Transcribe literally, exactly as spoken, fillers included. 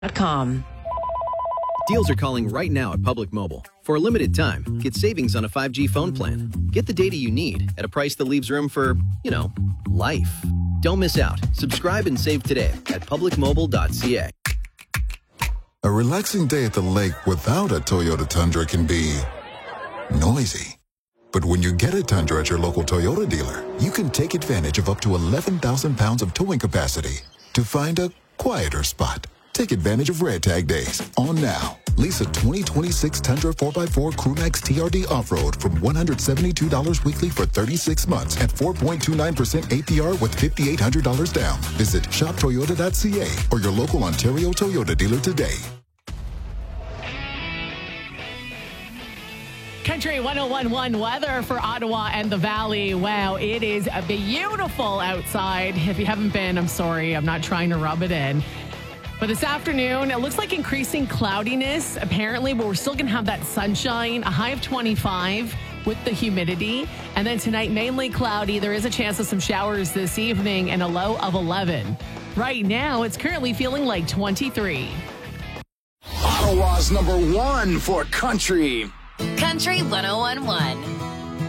dot com. Deals are calling right now at Public Mobile. For a limited time, get savings on a five G phone plan. Get the data you need at a price that leaves room for, you know, life. Don't miss out. Subscribe and save today at public mobile dot c a. A relaxing day at the lake without a Toyota Tundra can be noisy. But when you get a Tundra at your local Toyota dealer, you can take advantage of up to eleven thousand pounds of towing capacity to find a quieter spot. Take advantage of Red Tag Days on now. Lease a twenty twenty-six Tundra four by four CrewMax T R D Off-Road from one hundred seventy-two dollars weekly for thirty-six months at four point two nine percent A P R with five thousand eight hundred dollars down. Visit shop toyota dot c a or your local Ontario Toyota dealer today. Country one oh one point one weather for Ottawa and the Valley. Wow, it is beautiful outside. If you haven't been, I'm sorry. I'm not trying to rub it in. But this afternoon, it looks like increasing cloudiness, apparently, but we're still going to have that sunshine, a high of twenty-five with the humidity. And then tonight, mainly cloudy. There is a chance of some showers this evening and a low of eleven. Right now, it's currently feeling like twenty-three. Ottawa's number one for country. Country one oh one point one.